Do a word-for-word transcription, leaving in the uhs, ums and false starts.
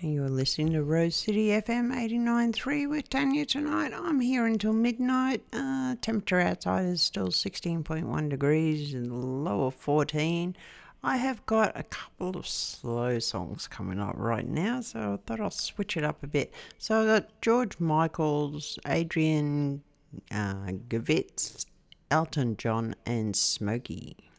You're listening to Rose City F M eighty-nine point three with Tanya tonight. I'm here until midnight. Uh, temperature outside is still sixteen point one degrees and the low of fourteen. I have got a couple of slow songs coming up right now, so I thought I'll switch it up a bit. So I got George Michael's, Adrian uh, Gavitz, Elton John and Smokey.